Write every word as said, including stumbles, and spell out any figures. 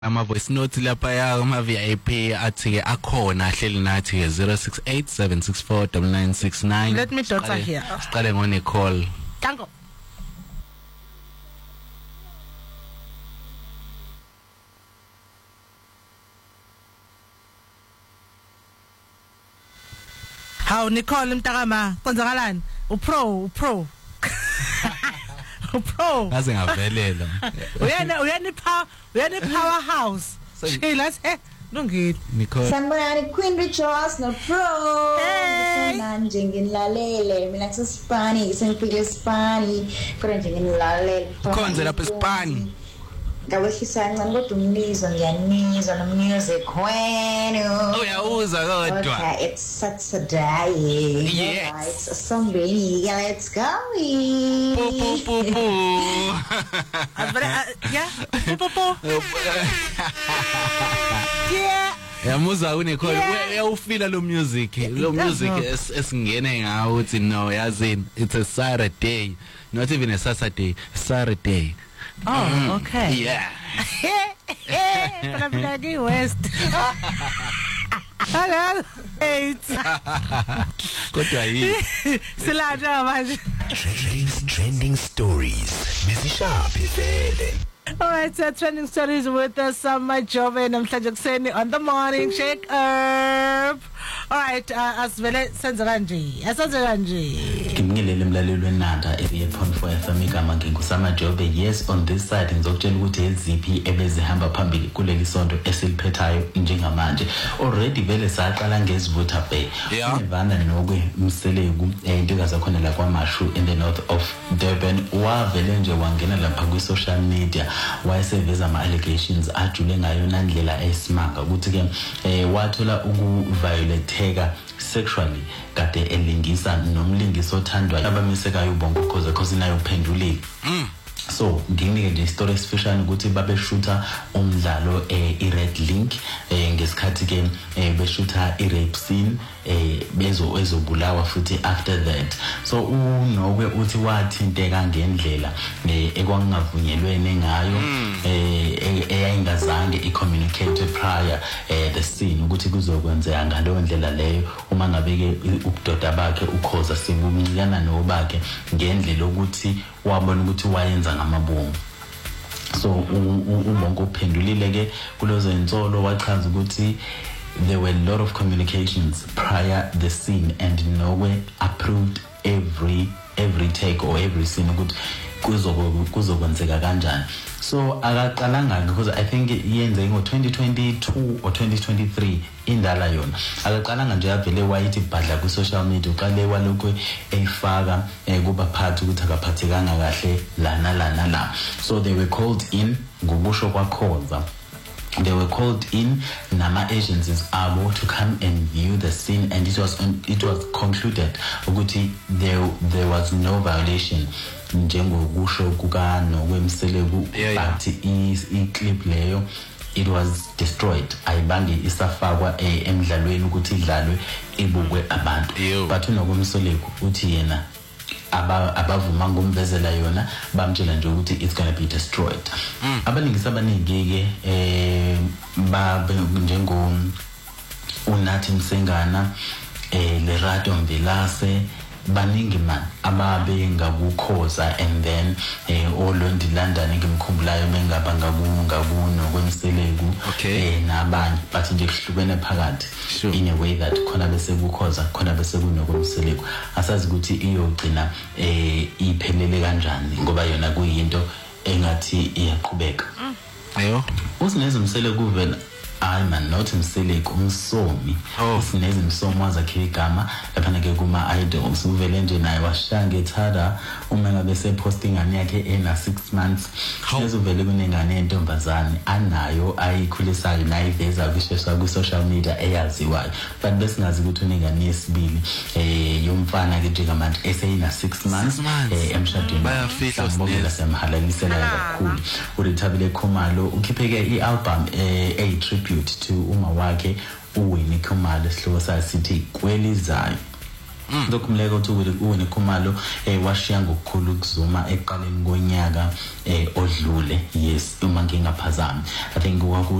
ama voice note lapha ya ama V I P athi ke akhona ahleli nathi ke zero six eight seven six four nine nine six nine. Let me daughter here. Siqale ngone call. Tango. How Nicole mtakama kwenzakalani? Upro, upro. Upro. Ngaze ngavelela. Uyana uyani power, uyani powerhouse. Shela eh Lungile. Nicole. Sanibonani Queen Rituals no pro. Hey. Manje ngilalele mina kuSpani, sengifike eSpani, kodwa nje ngilalele. Konze lapha eSpani. Ngawehlisa kancane kodwa umnizwa ngiyanizwa no music wenu. Uyawuza kodwa. Okay, it's Saturday. Yes. Right, Sombeni, let's go. Po po po po. Yeah. Po po po. Yeah. Yamuza uNicole uyawufila lo music lo music esingene ngawo uthi no yazini it's a Saturday, not even a Saturday, Saturday. Oh, okay. Yeah. Para Blackie West. Hello. Eight. Kodwa yi. Silada manje. Trending stories. Busy sharp ivele. All right, so trending stories with us, Sama Jove namhlanje kuseni on the morning shake up. All right, uh, asivele senze kanje. Asenze kanje. Ngimngelele emlaleli wenanda e point four F M igama ngingusama Jobe. Yes, on this side ngizokutshela ukuthi eziphi ebezihamba phambili kuleli sonto esiliphethayo njengamanje. Already vele saqala ngezivutha bay. Ivana nokwe Mseleku intikazi khona la kwaMashu in the north of Durban wavele nje wangena lapha ku social media wayeseveza ama allegations ajule ngayo nandlela esimanga ukuthi ke eh wathola ukuviolate sexually kade elingisa nomlingisi othandwa abamisekayo ubongo because cause nayo uphendulile. Mm. So nginike nje story esifishane ukuthi babe shoota umdlalo eh iRed Link eh ngesikhathi ke eh beshoota irape scene eh bezo ezobulawa futhi after that. So unokwe uthi wathinteka ngendlela eh ekwangavunyelwene ngayo eh eyayingazange icommunicate prior eh the scene ukuthi kuzokwenzeka ngaleyo ndlela leyo uma ngabe ke ukudoda bakhe ukhoza sibumncikana nobakhe ngendlela ukuthi wabona ukuthi wayenza ngamabomu. So ubongo uphendulile ke kulozo insolo wachaza ukuthi there were a lot of communications prior the scene and nowhere approved every every take or every scene ukuthi kuzokwenzeka kanjani. So akaqalanga because I think yenze ngo twenty twenty-two or twenty twenty-three indala yona akaqalanga nje avele wayithi badla ku social media uqale walokho eyifaka kuba phathi ukuthi akaphathekanga kahle lana lana la. So they were called in ngobusho kwakhonza. They were called in nama agencies abo to come and view the scene and it was it was concluded ukuthi there there was no violation njengokusho kuka nokwemseleku but i clip leyo it was destroyed ayibange isafakwa emidlalweni ukuthi idlalwe ibukwe abantu but unokwemseleku uthi yena aba abavuma ngomvezela yona bamtshela nje ukuthi it's going to be destroyed. Mm. Abaningisi abaningi ke eh ba njengo uNathi Msengana eh Lerato Mvilase baningi man ababe ngakukhoza and then eh Olondi London ngimkhumbulayo bengaba ngaku ngakuno kwemseleku eh nabanye but nje kuhlukene phakathi in a way that khona bese kukhoza khona bese kunokwemseleku asazi ukuthi iyogcina eh iphelele kanjani ngoba yona kuyinto engathi iyaqhubeka. Ayo usineze Mseleku vela I man not Mseleku umsomi usineze umsomi wazakhe igama lapha ke kuma idols uvele nje naye washanga ethada uma ngabe se posting ngane yakhe ena six months usineze uvele kunengane entombazane anayo ayikhulisayo nayiveza kwishesha ku social media eyaziwayo but besingazi ukuthi unengane yesibili eh yomfana ke njengamanje eseyina six months eh emshadweni bayafihla sibongela semhalalisela kakhulu uRithabile Khumalo ukhipheke ialbum eh a tribute to uma wakhe uWinnie Khumalo esihloko sayo sithi kwelizayo. Ngizokhumuleka ukuthi uwene Khumalo eh washiya ngokukhulu ukuzuma eqaleni konyaka eh odlule yes uma ngingaphazami I think